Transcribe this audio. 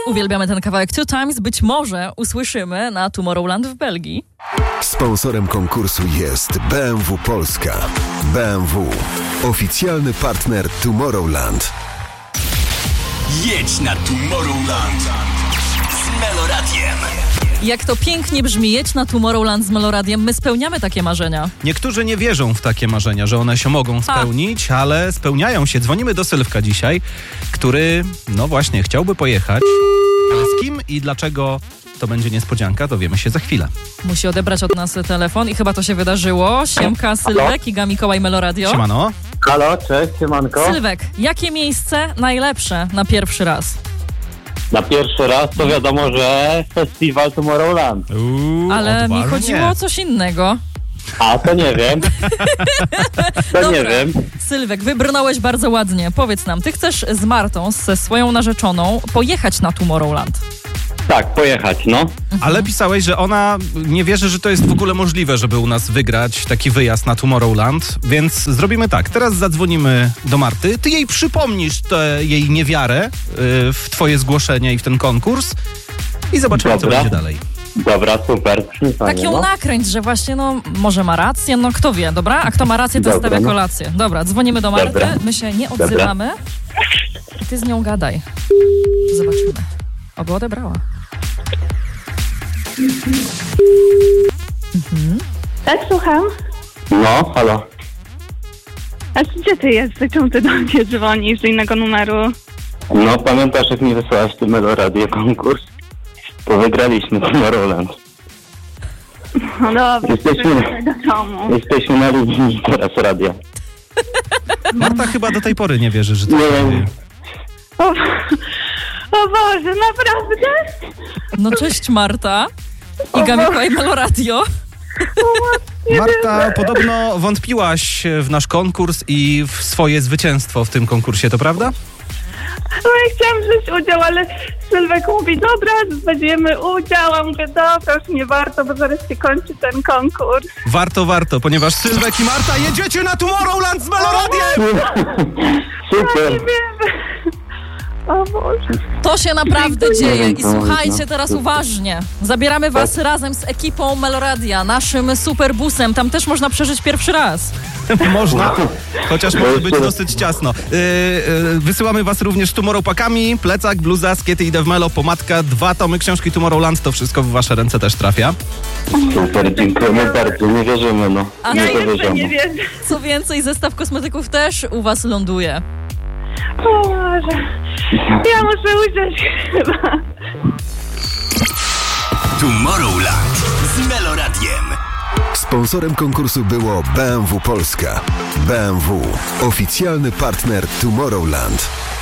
Uwielbiamy ten kawałek Two Times. Być może usłyszymy na Tomorrowland w Belgii. Sponsorem konkursu jest BMW Polska. BMW. Oficjalny partner Tomorrowland. Jedź na Tomorrowland z Meloradiem. Jak to pięknie brzmi, jedź na Tomorrowland z Meloradiem. My spełniamy takie marzenia. Niektórzy nie wierzą w takie marzenia, że one się mogą spełnić, ale spełniają się. Dzwonimy do Sylwka dzisiaj, który, no właśnie, chciałby pojechać. Ale z kim i dlaczego to będzie niespodzianka, dowiemy się za chwilę. Musi odebrać od nas telefon i chyba to się wydarzyło. Siemka, Sylwek, Iga Mikołaj, Meloradio. Siemano. Halo, cześć, siemanko. Sylwek, jakie miejsce najlepsze na pierwszy raz? Na pierwszy raz to wiadomo, że festiwal Tomorrowland. Ale mi odważnie. chodziło o coś innego. A to nie wiem. Nie wiem. Sylwek, wybrnąłeś bardzo ładnie. Powiedz nam, ty chcesz z Martą, ze swoją narzeczoną, pojechać na Tomorrowland. Tak, pojechać, no. Ale pisałeś, że ona nie wierzy, że to jest w ogóle możliwe, żeby u nas wygrać taki wyjazd na Tomorrowland, więc zrobimy tak. Teraz zadzwonimy do Marty, ty jej przypomnisz tę jej niewiarę w twoje zgłoszenie i w ten konkurs i zobaczymy, co Dobra. będzie dalej. Dobra, super. Tak ją nakręć, że właśnie, no, może ma rację, no kto wie, dobra? A kto ma rację, to Dobra, stawia no. kolację. Dobra, dzwonimy do Marty, Dobra. my się nie odzywamy i ty z nią gadaj. Zobaczymy. Oby odebrała. Tak, słucham. No, halo. A gdzie ty jesteś? Czemu ty do mnie dzwonisz z innego numeru? No, pamiętasz, jak mi wysłałaś ty Meloradio konkurs? To wygraliśmy Tomorrowland. No dobra, Jesteśmy- wracaj do domu. Jesteśmy na linii teraz radia. Marta chyba do tej pory nie wierzy, że to Nie się wiem. dzieje. O Boże, naprawdę? No cześć Marta. Iga Mikołaj, Meloradio. Marta, podobno wątpiłaś w nasz konkurs i w swoje zwycięstwo w tym konkursie, to prawda? No ja chciałam wziąć udział, ale Sylwek mówi, dobra, weźmiemy udział. A mówię, dobra, już nie warto, bo zaraz się kończy ten konkurs. Warto, ponieważ Sylwek i Marta jedziecie na Tomorrowland z Meloradiem! Super. Nie wiem. O Boże. To się naprawdę dzieje i No, słuchajcie teraz uważnie. Zabieramy was razem z ekipą Meloradia, naszym superbusem. Tam też można przeżyć pierwszy raz. Można, chociaż może być dosyć ciasno. Wysyłamy was również z Tomorrowpackami, plecak, bluza, skiety i Melo, pomadka, 2 tomy książki Tomorrowland, to wszystko w wasze ręce też trafia. Super, dziękujemy bardzo. Nie wierzymy, no. A Nie ja Jeszcze wierzymy. nie wierzę. Co więcej, zestaw kosmetyków też u was ląduje. O Boże. Ja muszę usiąść chyba. Tomorrowland z Meloradiem. Sponsorem konkursu było BMW Polska. BMW. Oficjalny partner Tomorrowland.